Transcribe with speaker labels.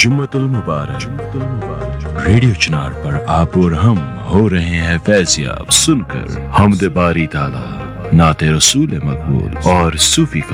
Speaker 1: जुम्मतुल मुबारक। Radio चिनार पर आप और हम हो रहे हैं फैज़याब, सुनकर हमद बारी ताला, नाते रसूल मकबूल और सूफी